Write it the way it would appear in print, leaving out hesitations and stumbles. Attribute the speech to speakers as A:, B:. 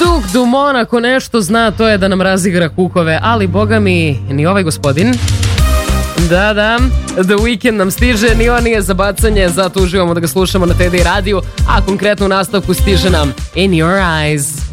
A: Duk Dumont ako nešto zna, to je da nam razigra kukove, ali boga mi ni ovaj gospodin. Da, The Weeknd nam stiže, ni on nije za bacanje, zato uživamo da ga slušamo na TD radiju, a konkretno u nastavku stiže nam In Your Eyes.